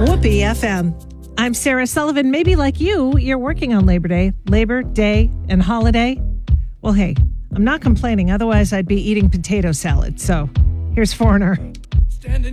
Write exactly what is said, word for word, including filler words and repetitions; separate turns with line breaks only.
Whoopee F M. I'm Sarah Sullivan. Maybe like you, you're working on Labor Day, Labor Day and holiday. Well, hey, I'm not complaining. Otherwise, I'd be eating potato salad. So here's Foreigner. Standing